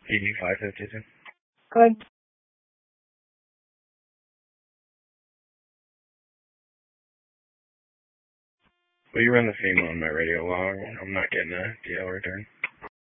ED 552. Good. Will you run the FEMA on my radio log? I'm not getting a DL return.